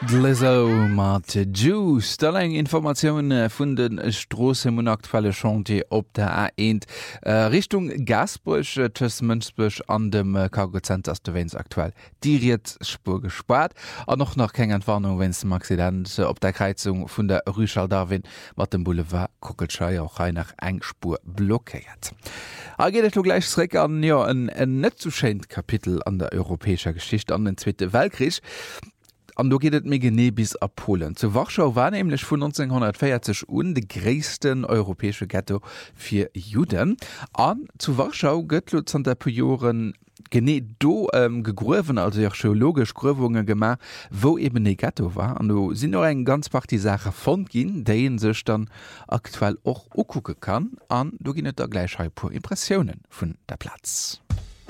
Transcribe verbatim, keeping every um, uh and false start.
Lizzo mat Juice da eng Informationoun vun den Strossemun aktuelle Chantier op der A eins äh, Richtung Gasbusch äh, tës Mënzbusch an dem äh, Cargozent ass du wes aktuell Diriet Spur gespart an noch nach keng Entwarnung wenns dem Accident äh, op der Kreizung vun der Rüschall Darwin mat dem Boulevard Kokelschei auch rein nach eng Spur blockéiert. A gehtt du gleichreck an ja en en net zu scheint Kapitel an der europäischer Geschichte an den Zweite Weltkrieg. An du gehtt mé gené bis a Polen. Zu Warschau war nämlich vun neunzehnhundertvierzig un de gréessten europäesche Ghetto fir Juden. An zu Warschau gëtt lo an der Pioren gené do ähm, gegruwen, also archäologisch Gröwungen gemacht, wo eben e Ghetto war. An du sinn noch eng ganz paar die Sache von gin, déien sech dann aktuell och ukucke kann. An du ginnet der Gleichheit pur Impressionen vun der Platz.